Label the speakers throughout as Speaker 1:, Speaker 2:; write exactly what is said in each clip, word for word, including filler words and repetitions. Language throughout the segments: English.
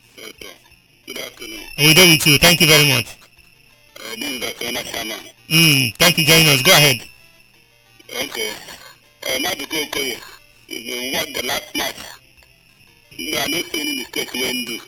Speaker 1: Okay. Good afternoon.
Speaker 2: We do with you. Thank you very much.
Speaker 1: Uh, this is Doctor Anasama.
Speaker 2: Mm, thank you, joining us. Go ahead.
Speaker 1: Okay. Uh, Maduko Okoye, you won the last match. You are not seeing any mistakes when do.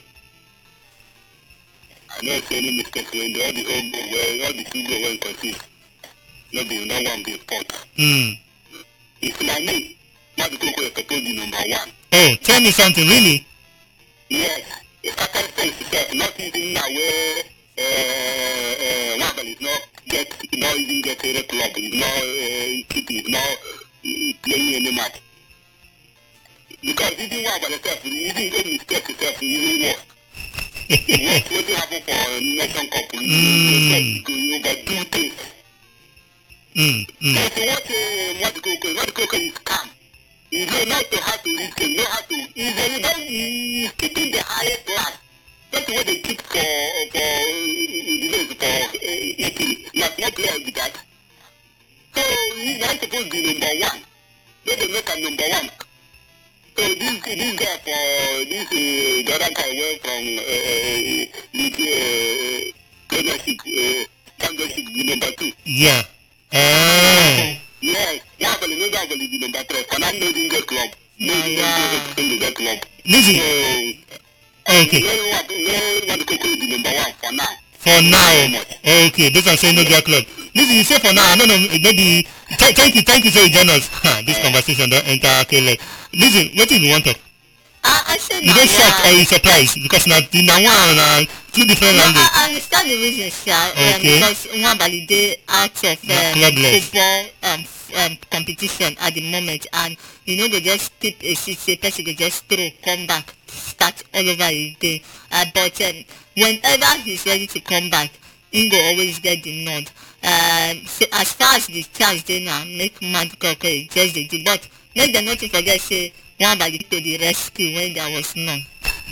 Speaker 1: I'm not seeing any mistakes when do. All the old goal, well, all the two goal when concede. Not the no one be spot.
Speaker 2: Mm.
Speaker 1: If my name, Maduko Okoye is supposed to be number one.
Speaker 2: Oh, tell me something, really?
Speaker 1: Yes. If I can say itself, not even now where uh, uh, Wabel is not get, not even get a club, is not uh, City, is not uh, playing any match. Because even Wabel itself, even any mistake itself, even worse. What what happened for Nation Cup?
Speaker 2: Mm.
Speaker 1: You overdo things.
Speaker 2: Mm. Mm.
Speaker 1: So if you watch uh, what Coco, what Coco is calm. You know not to have to read game, know how to. He's a, you know, he's keeping the highest class. That's what they keep for, for, you know, for uh, Italy. You have not played with that. So he's not supposed to be number one. They don't make him number one. So this, this guy for, this, uh, the other guy went from, uh, this, uh, Premiership, uh, Championship, the number two.
Speaker 2: Yeah. Uh,
Speaker 1: Yes, yeah, but maybe I will be number three. For now, maybe in the club. Maybe in the club.
Speaker 2: Lizzie.
Speaker 1: So,
Speaker 2: okay.
Speaker 1: No one to be number one for now.
Speaker 2: For now. Okay, this one saying no girl club. Lizzie, you say for now, I don't know, maybe, th- thank you, thank you, so you join us. This conversation don't enter, okay, like, Lizzie, what do you want to?
Speaker 3: I, I said
Speaker 2: you don't shock or you surprised because now the now one uh, two different
Speaker 3: no,
Speaker 2: languages.
Speaker 3: I, I understand the reason, sir. Um,
Speaker 2: okay.
Speaker 3: Because one validate out of um, football um, um, competition at the moment, and you know they just keep a seat, say person they just throw, come back, start all over again. Uh, but um, whenever he's ready to come back, he will always get the nod. Um, so as far as the chance they now make mad cockroach just the do, but make them not to forget say. One by to the rescue when there was none.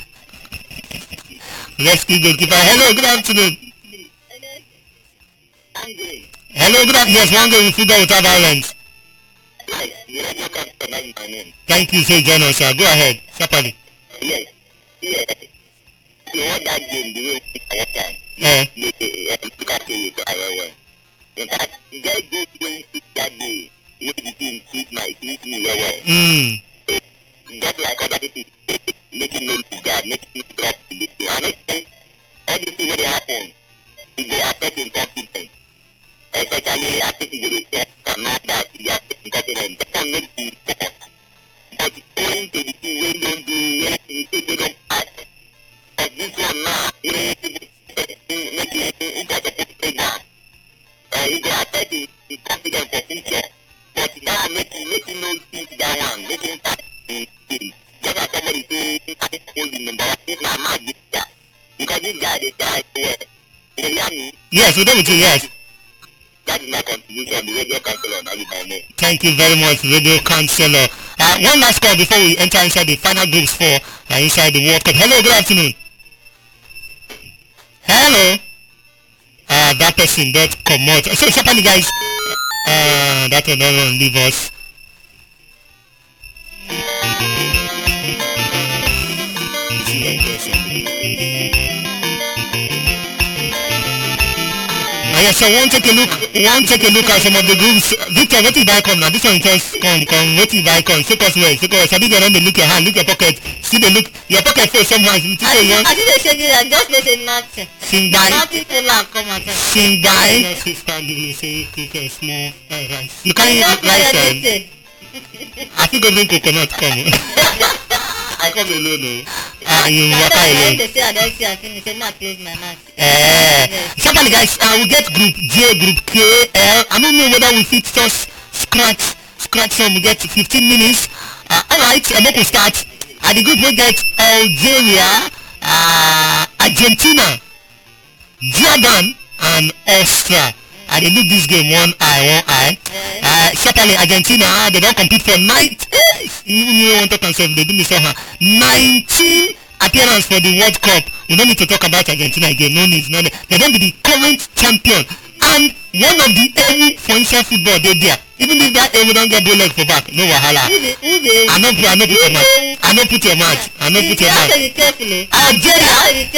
Speaker 2: Rescue goalkeeper. Hello, good afternoon. Hello, good afternoon. Yes, one game with football without violence. Thank you, say join us, sir. Go ahead, Sapali.
Speaker 1: Yes, yes. You want that game the way we our time.
Speaker 2: Yeah.
Speaker 1: Look at you, well. In fact, that goal when that day, when the team treat my treat me well.
Speaker 2: Mm.
Speaker 1: Just like other people making no to God, making no drop to the I don't think everything will happen if they are taking confidence. Especially I think they will talk about that they are taking confidence. They can make the support. But going to the team when they do anything, they don't pass. But this one now, making it as a play down. If they are taking confidence for future, but now making making no think that one, making that just as somebody say, I hold the number one, it's not my gift. Because this guy, they try to work. You hear me?
Speaker 2: Yes, we do with you, yes.
Speaker 1: That is my contribution, the radio counselor, now you can know.
Speaker 2: Thank you very much, radio counselor. Uh, one last call before we enter inside the final groups for uh, inside the World Cup. Hello, good afternoon. Hello. Uh, that person don't come out. So, Sapali guys, uh, that will not leave us. Uh, yes, so one take a look, one take a look at some of the groups. Victor, what if I come now? This one just come, come, what if I come? Take us well, take us. I think they don't look your hand, look your pocket. See the look, your pocket full somehow. You think
Speaker 3: I,
Speaker 2: you want?
Speaker 3: I didn't say that, just say nothing.
Speaker 2: Sing by.
Speaker 3: Nothing to laugh, come on.
Speaker 2: Sing by. Your sister give say, cook a small uh, rice. You can't eat rice and... I think I'm going to coconut come.
Speaker 1: I come alone, no.
Speaker 2: Ah, you walk alone.
Speaker 3: They say I don't see, I finish, I not close my mouth.
Speaker 2: Eh, somebody guys, uh, we get group J, group K, L. I don't know whether we fit just scratch, scratch some. We get fifteen minutes. Uh, all right, and then we start. And the group we get Algeria, uh, Argentina, Jordan, and Austria. And they look this game one eye, one eye. Uh, certainly Argentina, they don't compete for nine. Even you want to talk themselves, they do me so hard. nineteen appearance for the World Cup. We don't need to talk about Argentina again. No need. No need. They're going to be the current champion. And one of the Ewu for inside football dey there. Even if that Ewu don't get bow leg for back, no wahala. I no put, I no put your mouth. I no put your mouth. I no put your mouth. Algeria.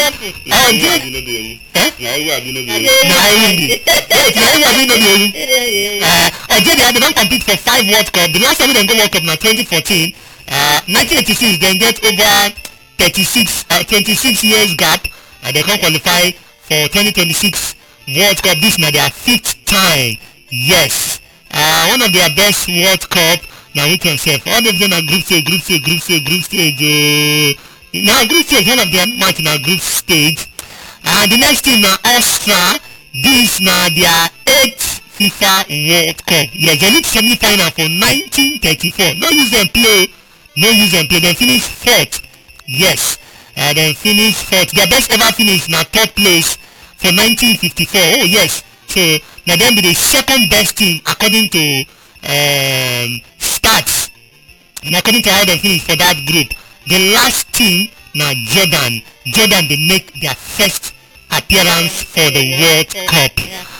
Speaker 2: Algeria. Eh? Na Ewu abi no be Ewu. Na Ewu be. Yes, na Ewu abi no be Ewu. Uh, Algeria they don compete for five World Cup. The last time they go World Cup na twenty fourteen. Uh, nineteen eighty-six they get over thirty-six, uh, twenty-six years gap. And they can qualify for twenty twenty-six World Cup. This na their fifth time. Yes. Uh, one of their best World Cup. Now we can say all of them are group stage, group stage, group stage, group stage. Uh, now group stage, one of them match in a group stage. And uh, the next team now Austria. This now their eighth FIFA World Cup. Yes, they reached semi-final for nineteen thirty-four. No use them play. No use them play. They finish fourth. Yes. Uh, they finish fourth. Their best ever finish now third place for nineteen fifty-four. Oh yes. So now them be the second best team according to um, stats. And according to how they finish for that group. The last team now Jordan. Jordan they make their first appearance for the World Cup.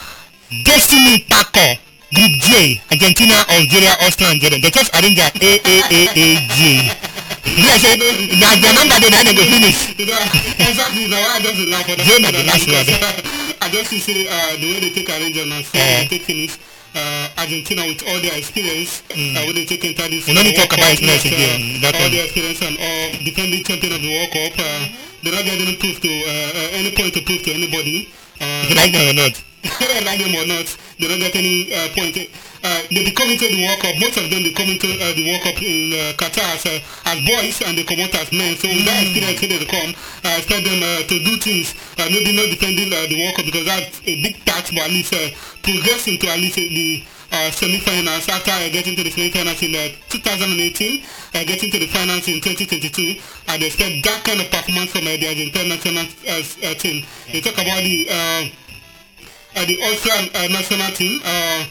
Speaker 2: Destiny Paco. Group J. Argentina, Algeria, Austria and Jordan. They just arrange their A A A A J. Yes, now the number they now go finish.
Speaker 4: Exactly. Now I just laugh at that.
Speaker 2: J na the last one.
Speaker 4: I just see uh, the way they take arrangement, so uh, they take finish. Uh, Argentina with all their experience, mm. uh, when they take into this.
Speaker 2: We don't need to talk about experience again.
Speaker 4: Uh, all their experience and all defending champion of the World Cup. Uh, they're not getting proof to uh, uh, any point to prove to anybody. Uh,
Speaker 2: if you like them or not.
Speaker 4: like them or not, they don't get any uh, point. Uh, they be coming to the World Cup. Most of them they come into uh, the World Cup in uh, Qatar as, uh, as boys and they come out as men. So with that experience, they come. I uh, expect them uh, to do things. Uh, maybe not defending uh, the World Cup because that's a big task, but at least uh, progressing to at least uh, the uh, semi-finals after uh, getting to the semi-finals in uh, twenty eighteen, uh, getting to the finals in twenty twenty-two. I uh, expect that kind of performance from uh, the Argentine national uh, uh, team. They talk about the uh, uh, the Austrian uh, national team. Uh,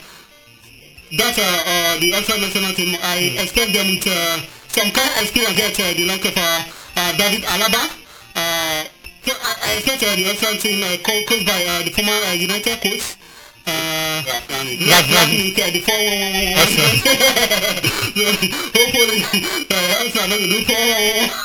Speaker 4: That uh, uh, the Austrian national team, I mm. expect them with uh, some kind of experience get uh, the like of uh, uh, David Alaba. Uh, so I, I expect uh, the Austrian team uh, co- coached by uh, the former uh, United coach. Uh, Ragnick, uh, the four one one one one. Hopefully, uh, Austrian not going to do four one one one.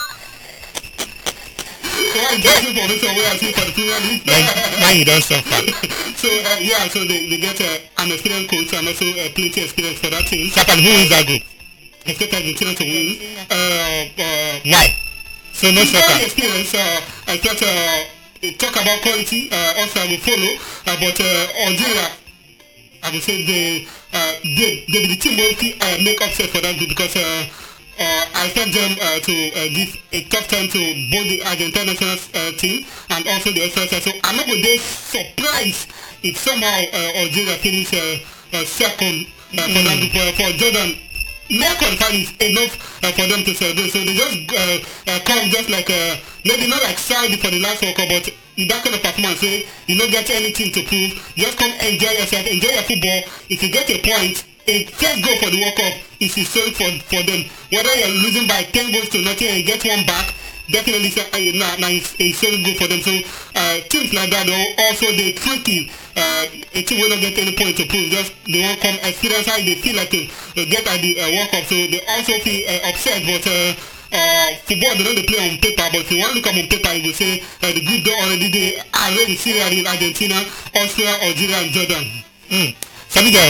Speaker 4: So I'm guessing for this way I see for the Premier League.
Speaker 2: Now you don't suffer.
Speaker 4: So uh, yeah, so they, they get uh, an experienced coach and also uh, plenty experience for that team.
Speaker 2: Satan, who is that group?
Speaker 4: Expect Argentina to win. Uh, uh,
Speaker 2: Why? So no soccer.
Speaker 4: Experience. Uh, I thought uh, talk about quality. Uh, also I will follow. Uh, but uh, Algeria, I would say they uh, they they be the team will uh, make upset for that group because. Uh, Uh, I expect them uh, to uh, give a tough time to both the Argentine national uh, team and also the Australian side. So I'm not going to be surprised if somehow uh, Algeria finish uh, uh, second uh, mm. for that group. Uh, for Jordan, no qualifying is enough uh, for them to celebrate. So they just uh, uh, come just like uh, maybe not like Saudi for the last World Cup, but in that kind of performance, say you don't get anything to prove. Just come enjoy yourself, enjoy your football. If you get a point. A first goal for the World Cup is historic for, for them. Whether you're losing by ten goals to nothing and you get one back, definitely uh, nah, nah, it's a historic goal for them. So uh, teams like that, though, also they tricky. Uh, a team will not get any point to prove. Just they won't come experience how they feel like to uh, get at the uh, World Cup. So they also feel uh, upset, but. Uh, Uh, football they don't play on paper, but if you want to come on paper, you will say uh, the group they already they already Syria, Argentina, Austria, Algeria, and Jordan.
Speaker 2: Mm. So Miguel,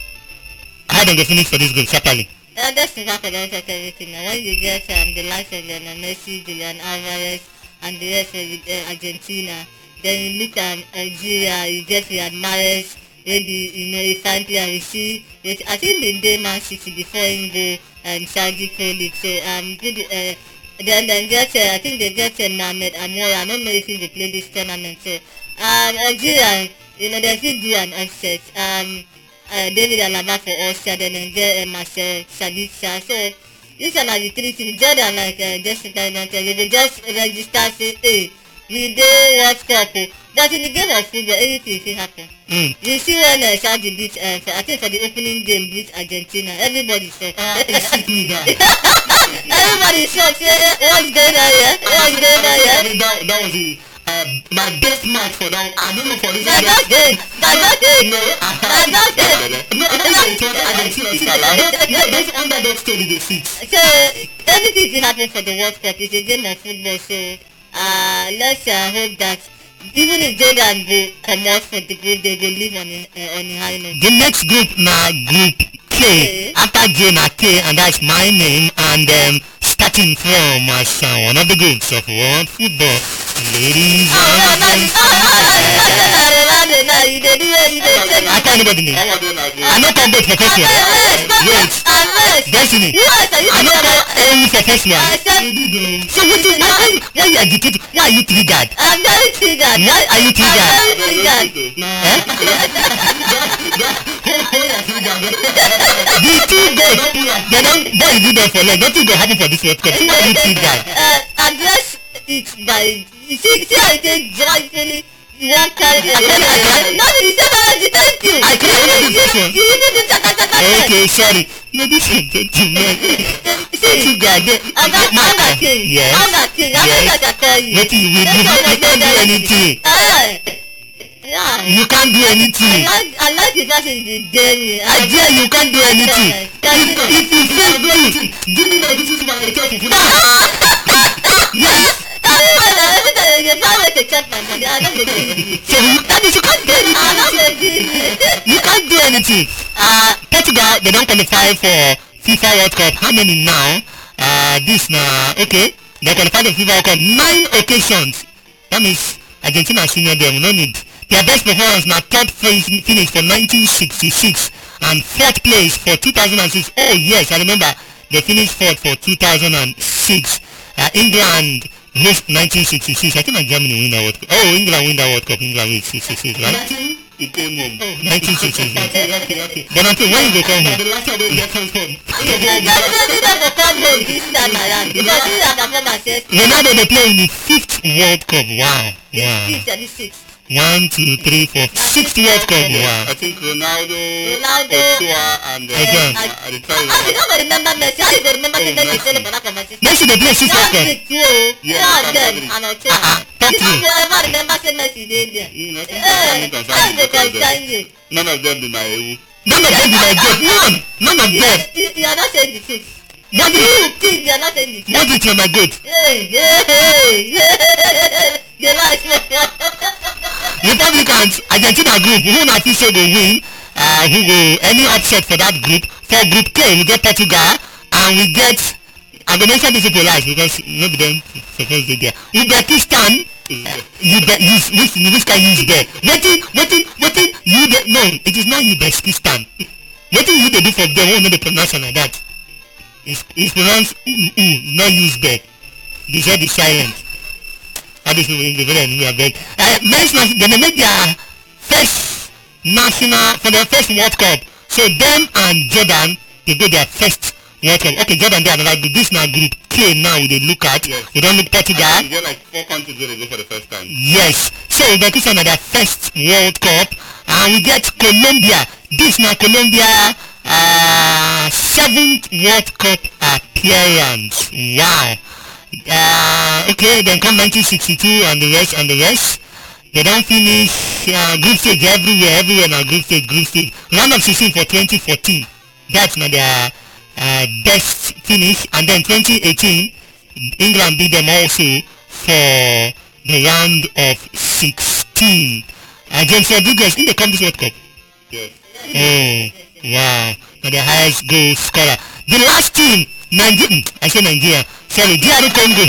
Speaker 2: how do they finish for this group separately?
Speaker 3: Uh, that's exactly that's everything. Now, when you get um, the likes of Lionel Messi, Julian Alvarez, and the rest of uh, Argentina, then you look at Algeria, you get Riyad Mahrez, maybe you know you find player we see. I think they did Man City before him go and Saudi Pro League. So um, good, uh, then then get uh, I think they get uh, Mohamed Amour. I don't know if he will play this tournament. So um, Algeria, you know they still do an upset. Um. Uh, David Alaba for Austria, then uh, get uh, Marcel Sabitzer. So these are like the three teams. Jordan, like uh, just kind of they will just register say, hey, we did World Cup. But in the game of football, anything can happen. Mm. You see when uh, Saudi beat, uh, for, I think for the opening game beat Argentina, everybody said, uh, everybody said, what's going on here? What's going on here?
Speaker 4: I mean, that, that was the. Uh, uh, my best match for that. I don't know for this.
Speaker 3: That's not it. That's not it.
Speaker 4: No,
Speaker 3: That's not it.
Speaker 4: no, I think it's what Argentina. See, those, yeah, those underdog story they sit.
Speaker 3: So anything will happen for the World Cup. It's a game of football. So uh, let's uh, hope that even if Jordan go come out for the group, they will live on a, uh, on a high note.
Speaker 2: The next group na group K.
Speaker 3: Okay.
Speaker 2: After J na K, and that's my name. And um, starting from uh, one of the groups of world football, ladies
Speaker 3: Oh, no,
Speaker 2: and
Speaker 3: no,
Speaker 2: gentlemen.
Speaker 3: no, no, no, you dey do it, you dey tell me.
Speaker 2: I can't anybody name.
Speaker 4: How are they not
Speaker 2: I no come vote for first one. Wait,
Speaker 3: Unless,
Speaker 2: Destiny.
Speaker 3: yes, you
Speaker 2: I no
Speaker 3: know
Speaker 2: come
Speaker 3: that.
Speaker 2: aim for first one.
Speaker 3: I said,
Speaker 4: you did um,
Speaker 2: So what is why why why you agitated? Why are you triggered?
Speaker 3: I'm very triggered.
Speaker 2: Why are you
Speaker 3: I'm
Speaker 2: triggered?
Speaker 3: very triggered.
Speaker 4: nah.
Speaker 2: Eh? The two goals, they don't, boy, you do them for leg. Nothing will happen for this World Cup. So why are you triggered?
Speaker 3: Uh, address it by, you see, see how you take joyfully, you want carry the no, you say my thank you.
Speaker 2: I can't
Speaker 3: You-
Speaker 2: hold this
Speaker 3: you-
Speaker 2: one.
Speaker 3: You even do chaka chaka.
Speaker 2: Okay, sorry. Ladies and gentlemen,
Speaker 3: See,
Speaker 2: triggered.
Speaker 3: I'm not, I'm not king.
Speaker 2: Yes.
Speaker 3: I'm not king. I'm
Speaker 2: Yes.
Speaker 3: not gonna tell you.
Speaker 2: What you will do? You can't do anything.
Speaker 3: Uh, yeah.
Speaker 2: You can't do anything.
Speaker 3: I like, I like the person you dare me.
Speaker 2: I dare you can't do anything. If, if you say do,
Speaker 4: Give me my this is my return for
Speaker 2: yes.
Speaker 3: Every time you find way to check my money, I don't believe you.
Speaker 2: So you, that means you can't do anything.
Speaker 3: I don't believe you.
Speaker 2: You can't do anything. Uh, Portugal, they don't qualify for FIFA World Cup. How many now? Uh, this now, okay. They qualified for FIFA World Cup nine occasions. That means Argentina senior them, no need. Their best performance now third place finish for nineteen sixty-six and fourth place for two thousand six. Oh yes, I remember they finished fourth for two thousand six. Uh, England host nineteen sixty-six. I think that Germany win that World Cup. Oh, England win that World Cup. England win sixty-six, right?
Speaker 4: He came home.
Speaker 2: nineteen sixty-six.
Speaker 4: Okay, okay, okay.
Speaker 2: But until when you go come
Speaker 4: The
Speaker 2: home?
Speaker 4: last time they get transformed.
Speaker 3: You don't do that for come home this time around because you have performance yes.
Speaker 2: Ronaldo they play in the fifth World Cup. Wow. Wow.
Speaker 3: Fifth and the sixth.
Speaker 2: One, two, three, four, sixth World Cup. Wow.
Speaker 4: I think Ronaldo,
Speaker 3: Ronaldo,
Speaker 4: Ochoa, and uh,
Speaker 2: Again.
Speaker 4: uh, uh, the
Speaker 3: I
Speaker 4: third
Speaker 3: I don't
Speaker 4: one.
Speaker 3: remember Messi. I don't remember the
Speaker 4: Oh,
Speaker 3: Messi
Speaker 4: Messi.
Speaker 3: telling for that for Messi.
Speaker 2: Messi they play sixth World
Speaker 3: That's
Speaker 2: Cup.
Speaker 3: it too.
Speaker 4: Yeah,
Speaker 3: Yeah,
Speaker 4: I'm
Speaker 3: them
Speaker 4: agree.
Speaker 3: and Ochoa.
Speaker 2: Uh-uh, that's
Speaker 3: You don't
Speaker 2: you.
Speaker 3: ever remember say Messi dey there.
Speaker 4: Mm, I think
Speaker 3: Eh,
Speaker 4: I'm
Speaker 3: how
Speaker 4: concerned
Speaker 3: they
Speaker 4: because, uh,
Speaker 3: concern you?
Speaker 4: none of them be my ewu.
Speaker 2: None of them be like that. None. None of them.
Speaker 3: You you are not saying the truth.
Speaker 2: Modric.
Speaker 3: You think you are not saying the truth.
Speaker 2: Modric na my goat.
Speaker 3: Hey, hey, hey, hey. You like me?
Speaker 2: Republicans, Argentina group, who na fit say go win, uh, who go any upset for that group. For group K, we get Portugal, and we get, I'm going to mention this people live because nobody them supposed to there. Uzbekistan, uh, you bet, use, which, which can use there. Wetin, wetin, wetin, you dey, no, it is not Uzbekistan. Wetin you dey do for them, who know the pronunciation like that? It's, it's pronounced, mm, mm, not Uzbek. They said it's silent. How this people in the village we are big. Uh, men's nation, they make their first national for their first World Cup. So them and Jordan they go their first World Cup. Okay, Jordan they are like this now group K now we they look at.
Speaker 4: Yes.
Speaker 2: We don't look Portugal.
Speaker 4: You get like four countries where they go for the first time.
Speaker 2: Yes. So Uzbekistan are their first World Cup, and we get Colombia. This now Colombia uh seventh World Cup appearance. Wow. Uh, okay, then come nineteen sixty-two and the rest and the rest. They don't finish uh, group stage everywhere, everywhere now group stage, group stage. Round of sixteen for twenty fourteen. That's now their uh, best finish. And then twenty eighteen, England beat them also for the round of sixteen. Uh, James Rodriguez, in the come this World Cup.
Speaker 4: Yes.
Speaker 2: Oh, wow. Now the highest goal scorer. The last team, Nigeria, I say Nigeria, sorry, D R Congo.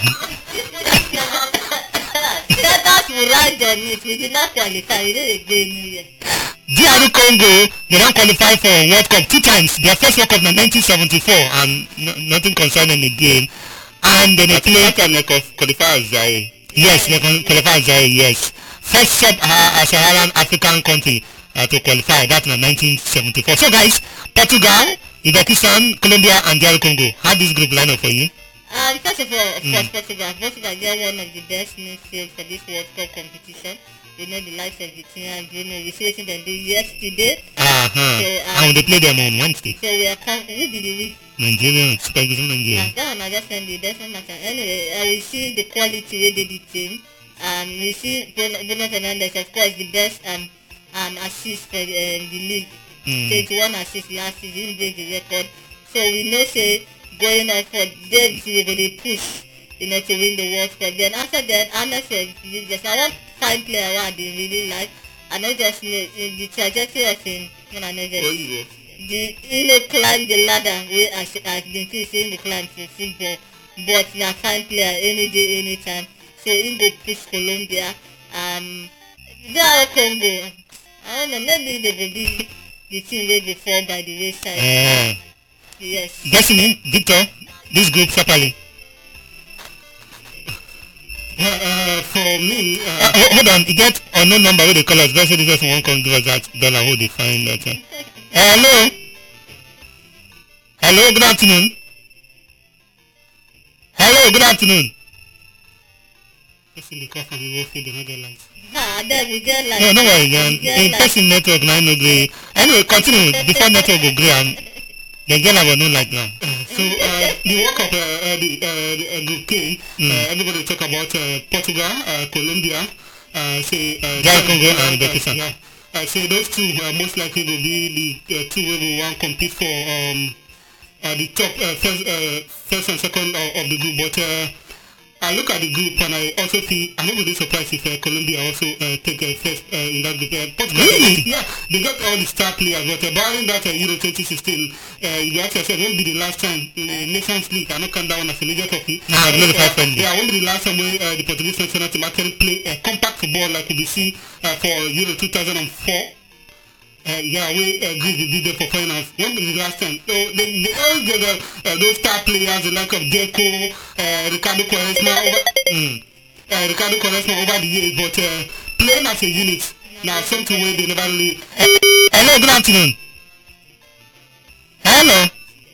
Speaker 3: That's right on it. We did not qualify. We didn't go anywhere.
Speaker 2: D R Congo, they don't qualify for World Cup two times. Their first World Cup in nineteen seventy-four and no, nothing concerning the game. And then they play,
Speaker 4: What time they qual- qualify as Zaire?
Speaker 2: yes, they can qualify as Zaire, yes. First sub-Saharan African country uh, to qualify, that's in nineteen seventy-four. So guys, Portugal, Uzbekistan, Colombia and D R Congo. How this group line up for you?
Speaker 3: Um, first of all, of course, Portugal. Portugal, they are one of the best midfield for this World Cup competition. You know the likes of Vitinha, Bruno, we see what they do yesterday.
Speaker 2: Uh-huh.
Speaker 3: So, uh,
Speaker 2: And they play them on Wednesday.
Speaker 3: So we are confident. Who did we?
Speaker 2: Nigeria, Super Eagles of Nigeria.
Speaker 3: Uh, that one I just send you. That's not matter. Anyway, I will see the quality where they the team. Um, we see Bruno, Bruno Fernandes, of course, the best um, um, assist for the, um, the league.
Speaker 2: Mm.
Speaker 3: twenty-one assists last season, break the record. So we know, say, going on for them to really push, you know, to win the World Cup. Then after that, I'm not saying, just I want five player around in really like, I know just you know, in the trajectory of him, you know, I know just,
Speaker 4: Oh, yeah.
Speaker 3: the, you know, climb the ladder, where I have been saying the climb for football, but now fine player any day, anytime. So in go push Colombia, um, they are Congo. I don't know, maybe they will be the team way before by the wayside.
Speaker 2: Uh,
Speaker 3: Yes.
Speaker 2: Destiny, Victor, this group separately.
Speaker 4: Well, uh, for me, uh,
Speaker 2: Uh, ho- hold on, you get unknown number where they call us. Don't say this person won't come give us that dollar. Who they find that? Uh. Hello? Hello, good afternoon. Hello, good afternoon.
Speaker 4: person they call from the world field, they not get lights.
Speaker 3: Ah, then we get like.
Speaker 2: No, no worry,
Speaker 3: we
Speaker 2: um,
Speaker 3: get
Speaker 2: in
Speaker 3: like-
Speaker 2: person network now no grey. Anyway, continue. Before network go grey, um, the girl have no light now.
Speaker 4: So uh, the World Cup, uh, uh, the, uh, the uh, Group K,
Speaker 2: Mm.
Speaker 4: uh, everybody talk about uh, Portugal, uh, Colombia, uh, say uh,
Speaker 2: D R Congo
Speaker 4: uh,
Speaker 2: and Uzbekistan.
Speaker 4: yeah, uh, say those two uh, most likely will be the uh, two where we want compete for um, uh, the top uh, first, uh, first and second uh, of the group. But uh, I look at the group and I also feel I'm not really surprised if uh, Colombia also uh, take uh, first uh, in that group. Uh, Portugal,
Speaker 2: Really?
Speaker 4: yeah, they got all the star players, but uh, barring that uh, Euro twenty sixteen, uh, you ask yourself, won't be the last time uh, Nations League. I don't count that one as a major trophy.
Speaker 2: Nah,
Speaker 4: uh,
Speaker 2: glorified
Speaker 4: uh,
Speaker 2: friendly.
Speaker 4: Yeah, won't be the last time where uh, the Portuguese national team actually play uh, compact football like we see uh, for Euro two thousand four. Uh, yeah, we uh, Greece did there for finals. When was the last time? So they, they always get uh, uh, those star players, the like of Deco, uh, Ricardo Quaresma, over, mm, uh, Ricardo Quaresma over the years, but uh, playing as a unit, now something where they never really.
Speaker 2: Hello, good afternoon. Hello.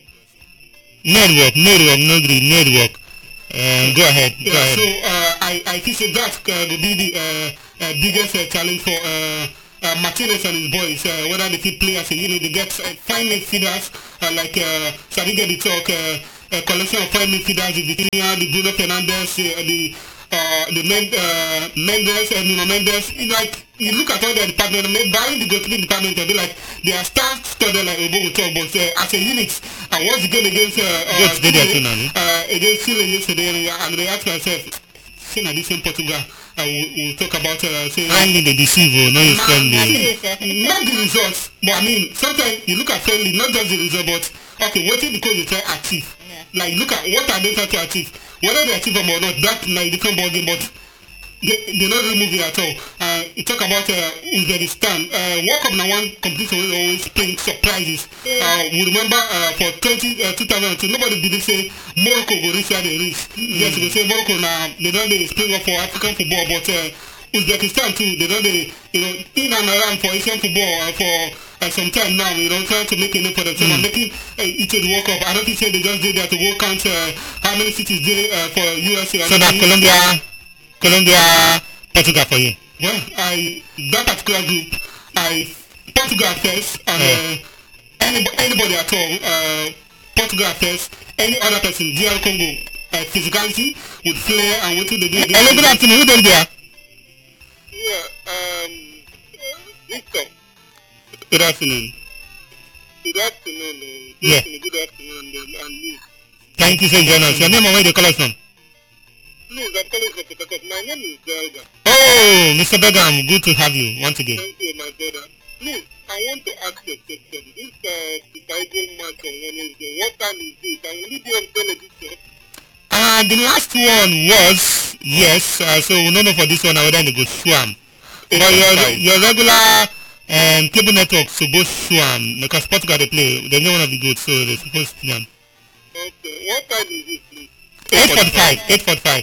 Speaker 2: Network, network, no green, network. Um, go ahead, go
Speaker 4: Yeah, so
Speaker 2: ahead.
Speaker 4: uh, I, I think so that uh, will be the uh, uh, biggest uh, challenge for uh, uh, Martinez and his boys. Uh, whether they fit play as a unit, they get uh, five midfielders uh, like uh, so I didn't get the talk. Uh, a collection of five midfielders: the Vitinha, the Bruno Fernandes, uh, the uh, the Men, uh, Mendes, and Nuno Mendes. You like you look at all the department, barring the goalkeeping department, they'll be like they are star studded like Obo will talk, but uh, as a unit, and once you game against uh, uh,
Speaker 2: Good, they there
Speaker 4: Chile,
Speaker 2: too now, eh?
Speaker 4: uh, against Chile yesterday, and they ask myself, seeing at this in Portugal, uh, we we'll talk about uh, saying.
Speaker 2: Friendly, they deceive you, no use friendly.
Speaker 4: Not the results, but I mean, sometimes you look at friendly, not just the result, but okay, what is the coach you try to achieve?
Speaker 3: Yeah.
Speaker 4: Like, look at what are they trying to achieve? Whether they achieve them or not, that's like a different ballgame, but they, they're not really moving at all. Uh, you talk about uh, Uzbekistan. Uh, World Cup now one competition will always bring surprises. Uh, we remember uh, for twenty, uh, two thousand two, nobody did say Morocco will reach where they reach. Mm-hmm. Yes, we say Morocco now, they don't they spring up for African football, but uh, Uzbekistan too, they don't they, you know, in and around for Asian football uh, for uh, some time now, you know, trying to make a name for themselves and making uh, it to the World Cup. I don't think say they just did that to go count uh, how many cities they uh, for U S A.
Speaker 2: So that Colombia, Colombia, Portugal for you.
Speaker 4: Well, I that particular group, I Portugal first, and uh, any, anybody at all, uh, Portugal first, any other person, D R Congo, uh, physicality with flair and what do they do?
Speaker 2: Hello, good afternoon. Who don't there?
Speaker 1: Yeah, um, Victor,
Speaker 4: Good afternoon.
Speaker 1: good afternoon. uh,
Speaker 2: Yeah.
Speaker 1: Good afternoon, uh, and me.
Speaker 2: Thank you so much. Your name and where they call us from?
Speaker 1: Please, I'm calling for Port Harcourt. My name is Delga.
Speaker 2: Oh, Mister Begum, good to have you once again.
Speaker 1: Thank you, my brother. Please, I want to ask you a question. This uh, Chicago match on Wednesday, what time is it? And will it be on television?
Speaker 2: Uh, the last one was, yes, uh, so we don't know for this one whether they go swam. But your, your regular um, cable network supposed swam because Portugal they play, they're not one of the good, so they're supposed to swam.
Speaker 1: Okay, what time is it, please?
Speaker 2: eight forty-five, eight forty-five.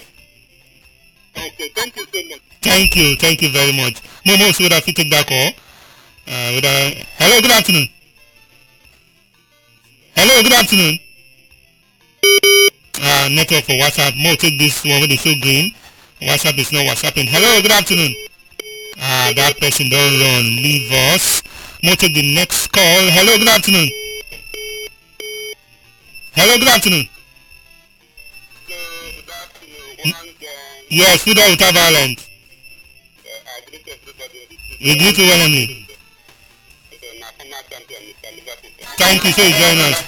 Speaker 1: Okay, thank you so much.
Speaker 2: Thank you, thank you very much. Momo, so that you take that call. Uh, with a, hello, good afternoon. Hello, good afternoon. Uh, network for WhatsApp. Mo, take this one with the show green. WhatsApp is not WhatsApping. Hello, good afternoon. Ah, uh, that person don't run. Leave us. Mo, take the next call. Hello, good afternoon. Hello, good afternoon.
Speaker 1: Uh, good afternoon. One, uh,
Speaker 2: Yes, without without violence. We greet you warmly.
Speaker 1: The national champion, Mister Liverpool.
Speaker 2: Thank you for joining us.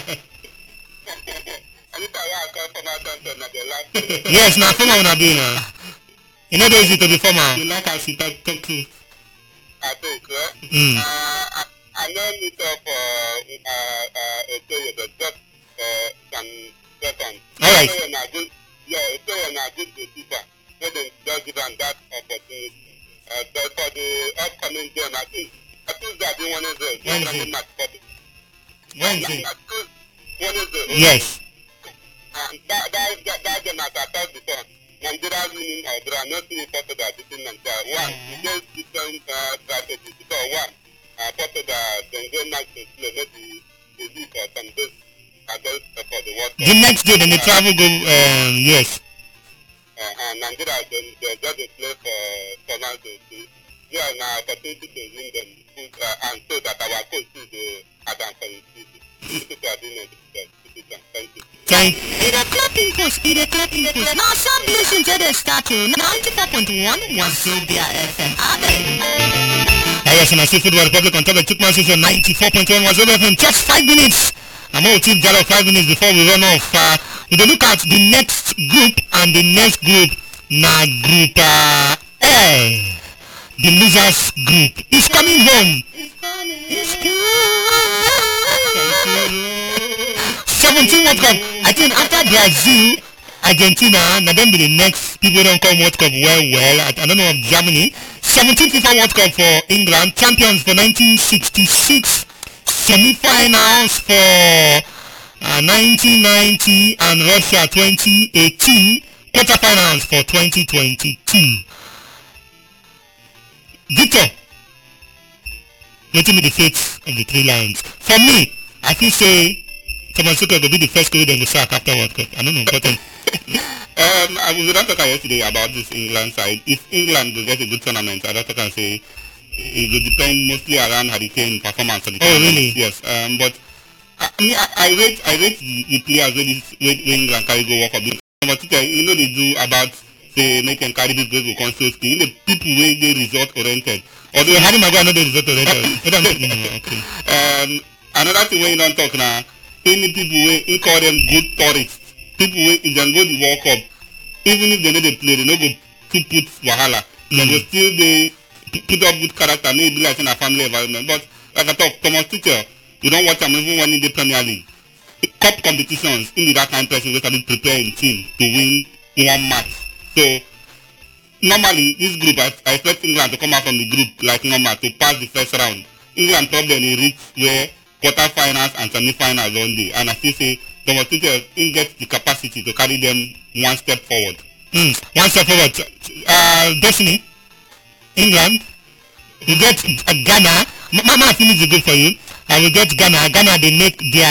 Speaker 2: Yes, now former una be now. You know easy to be former.
Speaker 4: You like how she talk talk to.
Speaker 1: I think, yeah.
Speaker 2: Mm.
Speaker 1: Uh, I know meet up uh, uh, uh, a player that just uh, some seconds.
Speaker 2: All right.
Speaker 1: A player na good, yeah, a player na good goalkeeper. So they just give them that opportunity. Uh, but for the upcoming game, I think, I think that they want to do.
Speaker 2: Wednesday.
Speaker 1: Wednesday.
Speaker 2: Wednesday.
Speaker 1: Wednesday.
Speaker 2: Yes.
Speaker 1: Um, that, that, that, that game has happened before. Nigeria winning or draw, nothing is Portugal beating Nigeria. One, we just different uh, strategies. Because one, uh, Portugal, then go night to play, maybe a week or some days against uh, for the World Cup.
Speaker 2: The next day, then the travel go. Um, yes.
Speaker 1: Uh, and Nigeria, then they just a play for for now to see. Yeah, now opportunity to win them, uh, and so that our coach is the Adam for his season. This is what I didn't expect. Thank you.
Speaker 2: Thank
Speaker 3: It a clapping post, it a clapping post. Now some listen to the statue. ninety-four point one Wazobia F M. Amen.
Speaker 2: Uh, yes, and I see Football Republic on top of Tukman Station ninety-four point one was over from just five minutes. I'm all team Jalo five minutes before we run off. Uh, we will look at the next group, and the next group, na group uh, A. The losers group is coming home.
Speaker 3: It's coming.
Speaker 2: It's seventeen World Cup. I think after Brazil, Argentina, now then be the next people don't come World Cup well, well. I, I don't know of Germany. seventeen FIFA World Cup for England, champions for nineteen sixty-six, semi-finals for uh, nineteen ninety, and Russia twenty eighteen, quarterfinals for twenty twenty-two. Victor, what will be the fate of the three lions? For me, I feel say Thomas Tuchel will be the first coach they will sack after World Cup. I don't know, but um,
Speaker 1: Um, I was not talking yesterday about this England side. If England will get a good tournament, I don't talk and say it will depend mostly around Harry Kane performance for the
Speaker 2: Oh,
Speaker 1: tournament.
Speaker 2: really?
Speaker 1: Yes. Um, but I, I, I rate I rate the, the players when this when, when England carry go World Cup. But you know they do about say make them carry this go console skill. The people where they result oriented.
Speaker 2: although Harry Maguire know the result already. I don't know. Okay.
Speaker 1: Um, another thing when you don't talk now, any people where you call them good tourists. People where if they go the World Cup, even if they know they play, they no go to put wahala. Mm. They go still they put up good character, maybe like in a family environment. But like I talk, Thomas Tuchel, you don't watch them even when in the Premier League. Cup competitions, in that time person we started preparing team to win one match. So normally this group I, I expect England to come out from the group like normal to pass the first round. England problem is reach where quarter-finals and semi-finals one day, and I still say Thomas Tuchel he gets the capacity to carry them one step forward.
Speaker 2: Mm, one step forward. Uh, Destiny, England, you get uh, Ghana. Mama, finish the group for you. I will get Ghana. Ghana, they make their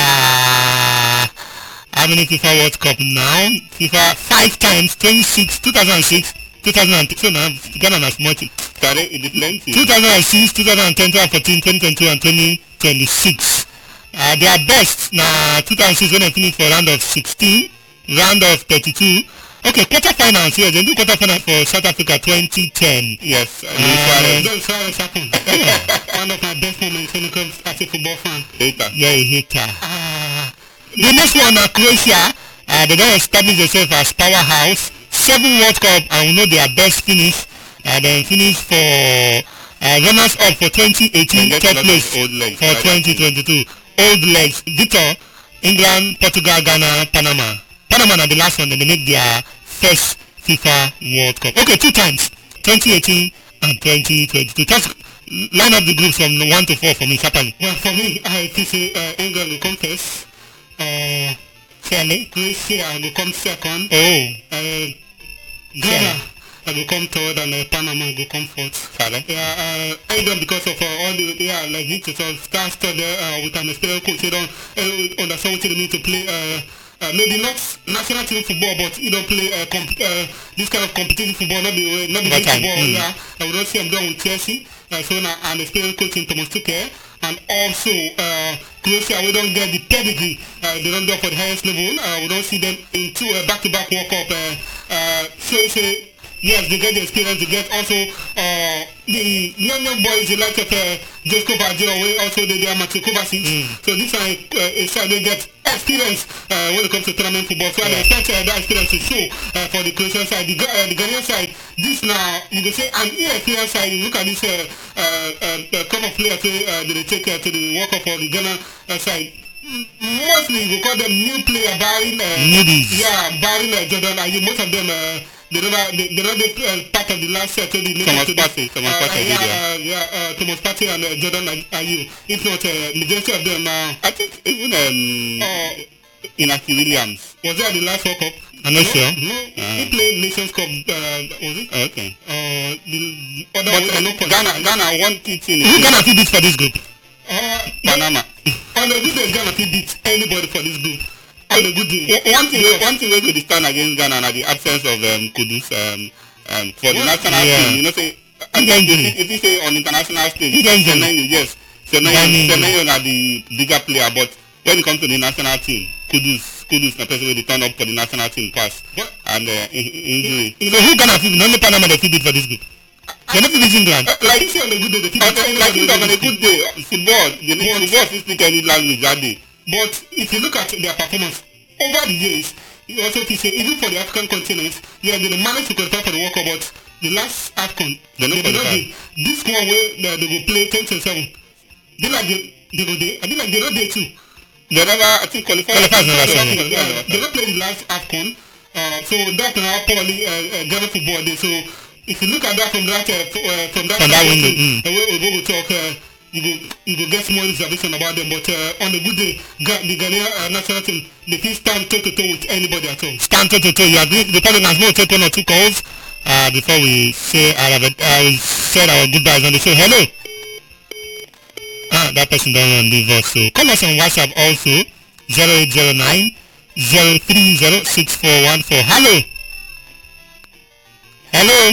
Speaker 2: how many FIFA World Cup now? FIFA five times, twenty-six, two thousand six, two thousand two. So now Ghana has much.
Speaker 1: Sorry, it is plenty.
Speaker 2: two thousand six, two thousand ten, twenty fourteen, twenty twenty-two, and twenty twenty-six. Uh, their best na two thousand six when they finish for round of sixteen, round of thirty-two. Okay, quarterfinals. Yes, they do quarterfinals for South Africa twenty ten.
Speaker 1: Yes, uh,
Speaker 2: Uh,
Speaker 4: Don't sorry, second. One of my best moments when it comes as a football fan.
Speaker 1: later.
Speaker 2: Yeah, a hater. Uh, the next one na Croatia. Uh, they don establish themselves as powerhouse. Seven World Cup, and we know their best finish. Uh, they finish for uh, runners up for twenty eighteen,
Speaker 1: And get
Speaker 2: third
Speaker 1: a lot of
Speaker 2: place
Speaker 1: old legs,
Speaker 2: for
Speaker 1: like
Speaker 2: twenty twenty-two. Old legs. Victor, England, Portugal, Ghana, Panama. Panama na the last one. Then they make their first FIFA World Cup. Okay, two times, twenty eighteen and twenty twenty-two. Just line up the groups from one to four for me, sharply.
Speaker 4: Well, for me, I think uh, England will come first. Uh,
Speaker 2: Fairly.
Speaker 4: Croatia will come second.
Speaker 2: Oh.
Speaker 4: Uh, Ghana uh, will come third, and uh, Panama will come fourth.
Speaker 2: Fairly.
Speaker 4: Yeah, uh, England because of uh, all the yeah like Victor said, stars there uh, with an experienced coach, they don't uh, understand what it means to play. Uh, Uh, maybe not national team football, but you don't play uh, comp- uh, this kind of competitive football, not the not the
Speaker 2: That
Speaker 4: big
Speaker 2: time,
Speaker 4: football.
Speaker 2: mm.
Speaker 4: Yeah, uh, we don't see them done with Chelsea. Uh, so now I'm experienced coach in Thomas Tuchel, and also uh, Croatia. We don't get the pedigree. Uh, they don't do it for the highest level. Uh, we don't see them in two uh, back-to-back World Cup. Uh, uh, so say yes, they get the experience. They get also uh, the young young boys, the like of uh, Josco Baggio, also the Matthew Kovacic. Mm. So this is uh, a side they get experience uh, when it comes to tournament football. So yeah. I expect uh, that experience to show uh, for the Croatian side. The, uh, the Ghanaian side, this now, you can say an inexperienced side. You look at this uh, uh, uh, couple of players uh, that they take uh, to the World Cup for the Ghana uh, side. Mostly we call them new player barring uh,
Speaker 2: newbies.
Speaker 4: Yeah, barring uh, Jordan Ayew. Most of them uh, they never they, they not uh, part of the last uh, to the
Speaker 2: Thomas Partey, Thomas
Speaker 4: uh,
Speaker 2: Partey,
Speaker 4: yeah,
Speaker 2: yeah,
Speaker 4: uh, yeah, uh, Thomas Partey and uh, Jordan Ayew. If not, uh, majority of them. Uh,
Speaker 2: I think even um, uh, Inaki Williams
Speaker 4: was that the last World Cup?
Speaker 2: I'm not
Speaker 4: no,
Speaker 2: sure.
Speaker 4: No, uh, he played Nations Cup. Uh, was it?
Speaker 2: Oh, okay.
Speaker 4: Uh, the other
Speaker 2: but
Speaker 4: one,
Speaker 2: uh,
Speaker 4: no
Speaker 2: Ghana, Ghana won it in. Who Ghana fit beat for this group?
Speaker 4: Uh,
Speaker 2: Panama.
Speaker 4: On a good day, Ghana fit beat anybody for this group. On a good day.
Speaker 2: One thing, yeah. one thing we could stand against Ghana are the absence of um, Kudus um, um, for the what? national yeah. team. You know, say if, if you say on international stage, Semenyo, yes, Semenyo are the bigger player, but when it comes to the national team, Kudus, Kudus, the person who turn up for the national team pass what? and uh, injury.
Speaker 4: So who Ghana fit? Only Panama they fit beat for this group. They're not beating England.
Speaker 2: Uh, like you say on a good day, they fit beat. Like you on a good day, football, they need football to speak any language that day.
Speaker 4: But if you look at their performance over the years, you also can say even for the African continent, yeah, they managed to qualify for the World Cup, but the last AFCON,
Speaker 2: they
Speaker 4: they
Speaker 2: did not
Speaker 4: do. This one where they, they will play ten to seven. They like they, they go there. I think like they not there too.
Speaker 2: They never, I think, qualified.
Speaker 4: They not play the last AFCON, uh, so that's now probably uh, uh, Ghana football day. So if you look at that from that uh, uh, from that,
Speaker 2: from that window, mm.
Speaker 4: uh, we will talk. Uh, You go, you go get more reservation about them, but uh, on the good day, the Ghanaian uh, national team, they can stand toe to toe with anybody at all.
Speaker 2: Stand toe to toe. You agree? The Pelicans will take one or two calls uh, before we say our uh, we say our goodbyes on the show. Hello. Ah, that person don't want to leave us. So call us on WhatsApp also zero eight zero nine zero three zero six four one four. Hello. Hello.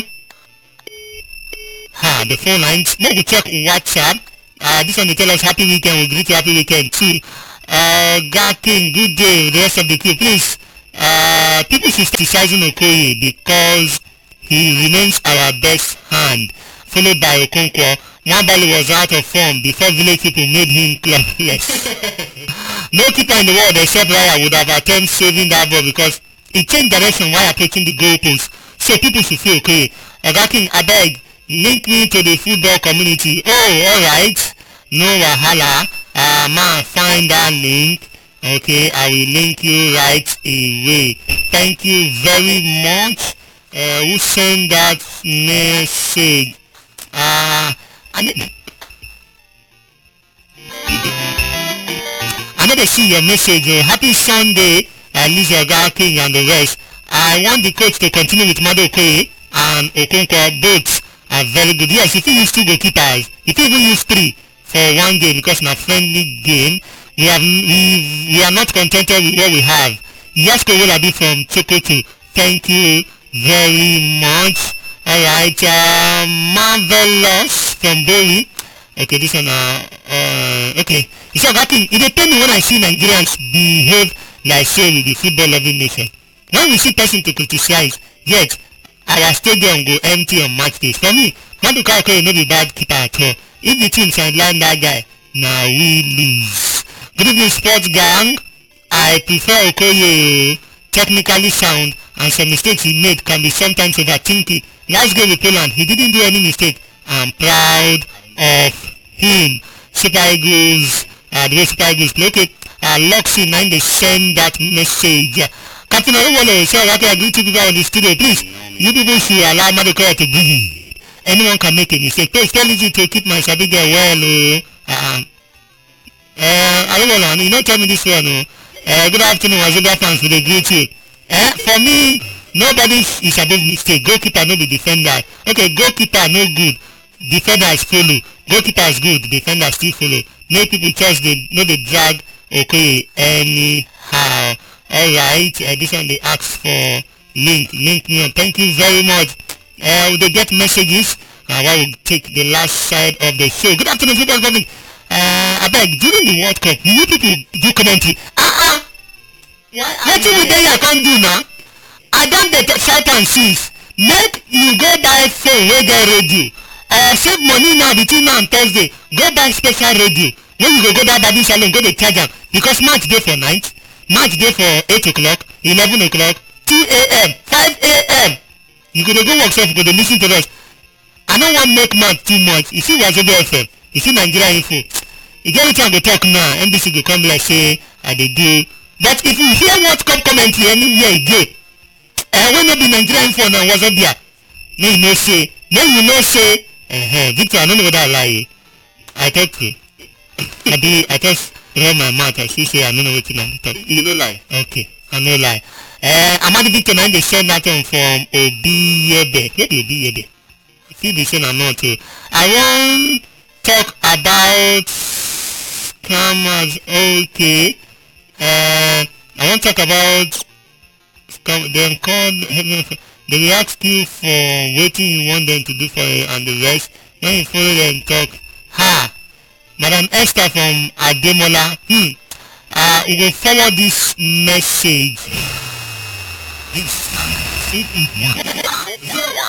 Speaker 2: Ha, the phone lines. No, we check WhatsApp. Uh, this one they tell us happy weekend. We greet you happy weekend too. Uh, Gakin, good day. The rest of the crew, please. Uh, people should start criticizing Okoye because he remains our best hand. Followed by Okonkwo. Nwabali was out of form before village people made him clubless. No keeper in the world except Raya would have attempted saving that ball because it changed direction while approaching the goalpost. So people should feel Okoye. Uh, Gakin, I beg. Link me to the football community. Oh, alright. No wahala. Uh, man, find that link. Okay, I will link you right away. Thank you very much. Uh, who sent that message? Uh, I need, I need to see your message. Oh, happy Sunday, uh, Lisa King and the rest. I want the coach to continue with Mado Okoye and Okonkwo both. Are very good. Yes, if you use two goalkeepers, if you even use three for one game because in a friendly game, we have we we are not contented with what we have. Yasko Wolabi from Chokoto, thank you very much. Alright, uh, Marvelous from Bowie. Okay, this one, uh, uh okay. You see, Gakin, it depends me when I see Nigerians behave like so with the football loving nation. When we see person to criticize, yet our stadium go empty on match days. For me, Maduka Okoye no be bad keeper at all. If the team sideline that guy, now we lose. Good evening, sports gang. I prefer Okoye, technically sound, and some mistakes he made can be sometimes overthinking. Last game with Poland, he didn't do any mistake. I'm proud of him. Super Eagles, uh, the way Super Eagles play. Okay, uh, Luxy nine they send that message. Captain Owolo, so I can agree to people in the studio, please. You people should allow Maduka to breathe. Anyone can make a mistake. Please tell you to keep my sabi girl well. Oh. Uh, uh, Owolo, you don't tell me this one. Oh. Uh, good afternoon, Azuba fans. We greet you. Uh, for me, nobody is above mistake. Goalkeeper no be defender. Okay, goalkeeper no good. Defender is follow. Goalkeeper is good. Defender still follow. Make people just they no they drag. Okay, anyhow. Alright, uh, this one they ask for link, link me on. Thank you very much. Uh, they get messages. Uh, while we take the last side of the show. Good afternoon, football public. Uh, I beg, during the World Cup, you people do commentary. Ah, uh-uh. What do you think I can do now? I don't get shout and seize. Make you go buy phone, we get radio. uh, save money now between now and Thursday. Go buy special radio. When you go go that body salon, go dey charge am because match dey for night, match dey for eight o'clock, eleven o'clock, two a.m., five a.m. You go dey go work sef, you go dey lis ten to us. I no wan make match too much. You see Wazobia F M, you see Nigeria Info. You get wetin I go talk now, N B C go come be like say I dey do. But if you hear what come commentary anywhere again, uh, wey no be Nigeria Info na Wazobia, no you know say, no you know say, uh-huh. Victor, I no know whether I lie you. I talk to you. I be, I just run my mouth. I see say I don't know what I talk.
Speaker 4: You no lie.
Speaker 2: Okay, I no lie. Uh, Amadi Victor now they send that one from Obiyebe. Where be Obiyebe? You see the same or not too. I want talk about scammers. Okay. Uh, I want talk about scam. Them called. They will ask you for what you want them to do for you and the rest. When you follow them talk, ha. Madam Esther from Ademola, hmm, uh, we will forward this message. This is